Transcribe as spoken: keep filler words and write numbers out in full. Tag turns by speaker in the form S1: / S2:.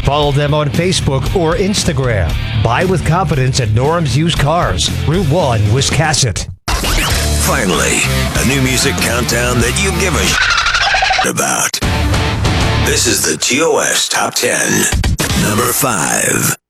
S1: Follow them on Facebook or Instagram. Buy with confidence at Norm's Used Cars, Route one, Wiscasset.
S2: Finally, a new music countdown that you give a shit about. This is the T O S Top ten. Number five.